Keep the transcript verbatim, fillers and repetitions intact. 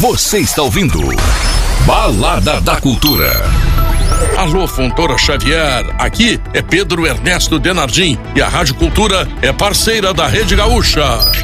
Você está ouvindo Balada da Cultura. Alô, Fontoura Xavier, aqui é Pedro Ernesto Denardim e a Rádio Cultura é parceira da Rede Gaúcha.